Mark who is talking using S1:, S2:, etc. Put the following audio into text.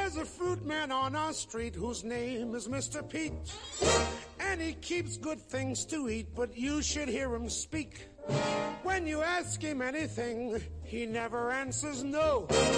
S1: There's a fruit man on our street whose name is Mr. Pete. And he keeps good things to eat, but you should hear him speak. When you ask him anything, he never answers no.